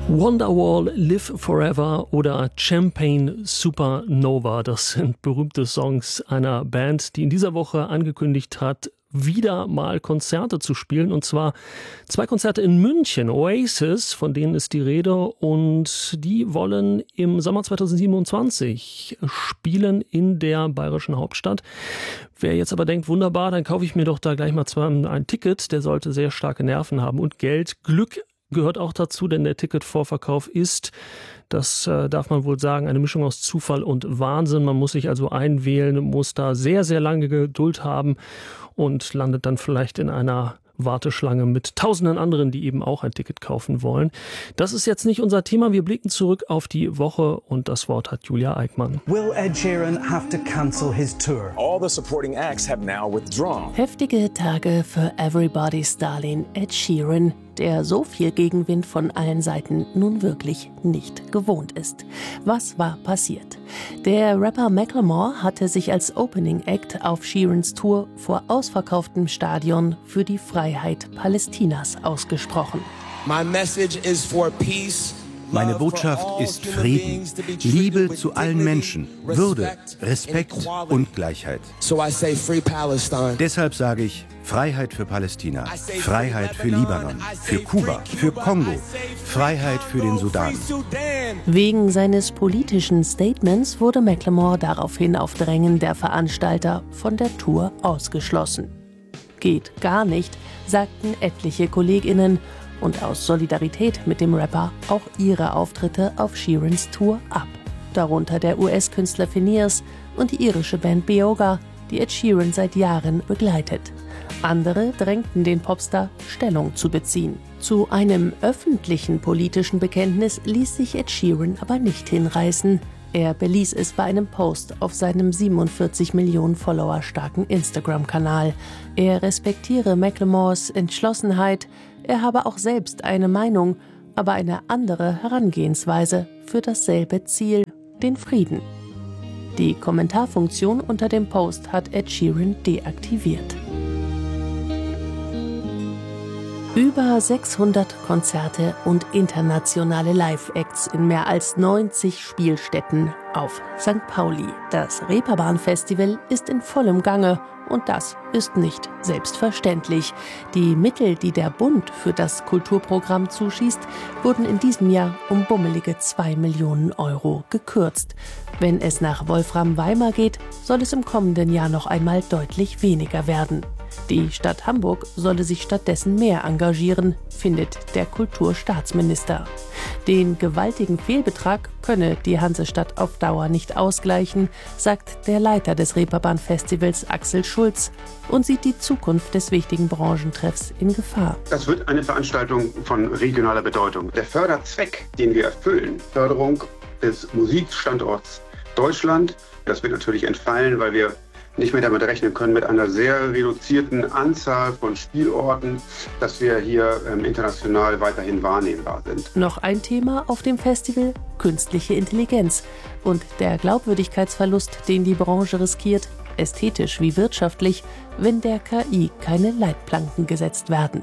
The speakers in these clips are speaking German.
Wonderwall, Live Forever oder Champagne Supernova, das sind berühmte Songs einer Band, die in dieser Woche angekündigt hat, wieder mal Konzerte zu spielen, und zwar 2 Konzerte in München. Oasis, von denen ist die Rede, und die wollen im Sommer 2027 spielen in der bayerischen Hauptstadt. Wer jetzt aber denkt, wunderbar, dann kaufe ich mir doch da gleich mal ein Ticket, der sollte sehr starke Nerven haben und Geld. Glück gehört auch dazu, denn der Ticketvorverkauf ist, das darf man wohl sagen, eine Mischung aus Zufall und Wahnsinn. Man muss sich also einwählen, muss da sehr, sehr lange Geduld haben und landet dann vielleicht in einer Warteschlange mit tausenden anderen, die eben auch ein Ticket kaufen wollen. Das ist jetzt nicht unser Thema. Wir blicken zurück auf die Woche und das Wort hat Julia Eickmann. Will Ed Sheeran have to cancel his tour? All the supporting acts have now withdrawn. Heftige Tage für Everybody's Darling Ed Sheeran, der so viel Gegenwind von allen Seiten nun wirklich nicht gewohnt ist. Was war passiert? Der Rapper Macklemore hatte sich als Opening Act auf Sheerans Tour vor ausverkauftem Stadion für die Freiheit Palästinas ausgesprochen. My message is for peace. Meine Botschaft ist Frieden, Liebe zu allen Menschen, Würde, Respekt und Gleichheit. Deshalb sage ich Freiheit für Palästina, Freiheit für Libanon, für Kuba, für Kongo, Freiheit für den Sudan. Wegen seines politischen Statements wurde Macklemore daraufhin auf Drängen der Veranstalter von der Tour ausgeschlossen. Geht gar nicht, sagten etliche KollegInnen, und aus Solidarität mit dem Rapper auch ihre Auftritte auf Sheerans Tour ab. Darunter der US-Künstler Finneas und die irische Band Beoga, die Ed Sheeran seit Jahren begleitet. Andere drängten den Popstar, Stellung zu beziehen. Zu einem öffentlichen politischen Bekenntnis ließ sich Ed Sheeran aber nicht hinreißen. Er beließ es bei einem Post auf seinem 47 Millionen Follower starken Instagram-Kanal. Er respektiere Macklemores Entschlossenheit, er habe auch selbst eine Meinung, aber eine andere Herangehensweise für dasselbe Ziel, den Frieden. Die Kommentarfunktion unter dem Post hat Ed Sheeran deaktiviert. Über 600 Konzerte und internationale Live-Acts in mehr als 90 Spielstätten auf St. Pauli. Das Reeperbahn-Festival ist in vollem Gange und das ist nicht selbstverständlich. Die Mittel, die der Bund für das Kulturprogramm zuschießt, wurden in diesem Jahr um bummelige 2 Millionen Euro gekürzt. Wenn es nach Wolfram Weimar geht, soll es im kommenden Jahr noch einmal deutlich weniger werden. Die Stadt Hamburg solle sich stattdessen mehr engagieren, findet der Kulturstaatsminister. Den gewaltigen Fehlbetrag könne die Hansestadt auf Dauer nicht ausgleichen, sagt der Leiter des Reeperbahn-Festivals Axel Schulz und sieht die Zukunft des wichtigen Branchentreffs in Gefahr. Das wird eine Veranstaltung von regionaler Bedeutung. Der Förderzweck, den wir erfüllen, Förderung des Musikstandorts Deutschland, das wird natürlich entfallen, weil wir nicht mehr damit rechnen können, mit einer sehr reduzierten Anzahl von Spielorten, dass wir hier international weiterhin wahrnehmbar sind. Noch ein Thema auf dem Festival: künstliche Intelligenz und der Glaubwürdigkeitsverlust, den die Branche riskiert, ästhetisch wie wirtschaftlich, wenn der KI keine Leitplanken gesetzt werden.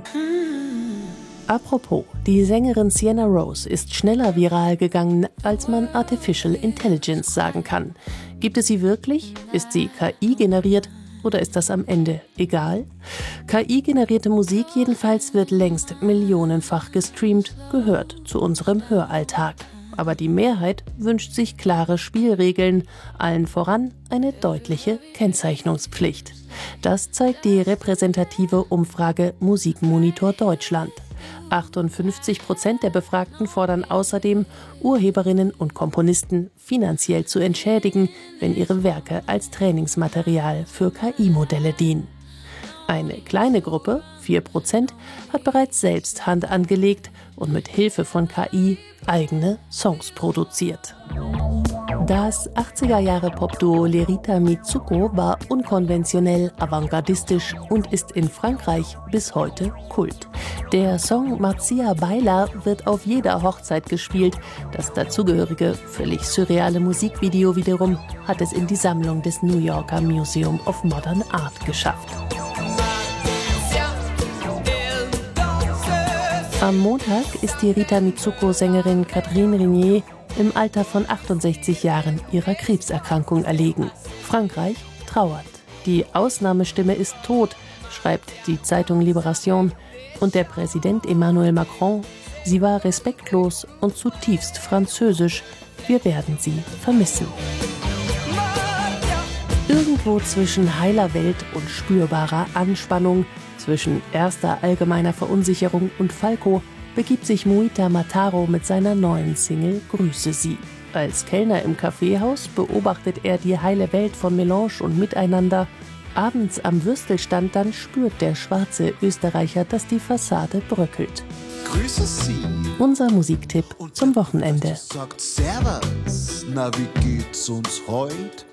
Apropos, die Sängerin Sienna Rose ist schneller viral gegangen, als man Artificial Intelligence sagen kann. Gibt es sie wirklich? Ist sie KI-generiert? Oder ist das am Ende egal? KI-generierte Musik jedenfalls wird längst millionenfach gestreamt, gehört zu unserem Höralltag. Aber die Mehrheit wünscht sich klare Spielregeln, allen voran eine deutliche Kennzeichnungspflicht. Das zeigt die repräsentative Umfrage Musikmonitor Deutschland. 58% der Befragten fordern außerdem, Urheberinnen und Komponisten finanziell zu entschädigen, wenn ihre Werke als Trainingsmaterial für KI-Modelle dienen. Eine kleine Gruppe, 4%, hat bereits selbst Hand angelegt und mit Hilfe von KI eigene Songs produziert. Das 80er-Jahre-Popduo Lerita Mitsuko war unkonventionell, avantgardistisch und ist in Frankreich bis heute Kult. Der Song Marzia Baila wird auf jeder Hochzeit gespielt. Das dazugehörige, völlig surreale Musikvideo wiederum hat es in die Sammlung des New Yorker Museum of Modern Art geschafft. Am Montag ist die Rita Mitsuko-Sängerin Catherine Regnier im Alter von 68 Jahren ihrer Krebserkrankung erlegen. Frankreich trauert. Die Ausnahmestimme ist tot, schreibt die Zeitung Libération. Und der Präsident Emmanuel Macron: Sie war respektlos und zutiefst französisch. Wir werden sie vermissen. Irgendwo zwischen heiler Welt und spürbarer Anspannung, zwischen erster allgemeiner Verunsicherung und Falco, begibt sich Muita Mataro mit seiner neuen Single Grüße Sie. Als Kellner im Kaffeehaus beobachtet er die heile Welt von Melange und Miteinander. Abends am Würstelstand dann spürt der schwarze Österreicher, dass die Fassade bröckelt. Grüße Sie. Unser Musiktipp zum Wochenende. Sagt Servus, na wie geht's uns heut?